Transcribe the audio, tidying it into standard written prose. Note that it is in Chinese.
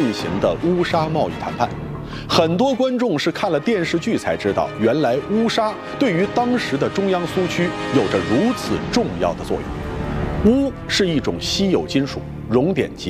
进行的乌沙贸易谈判。很多观众是看了电视剧才知道，原来乌沙对于当时的中央苏区有着如此重要的作用。钨是一种稀有金属，熔点极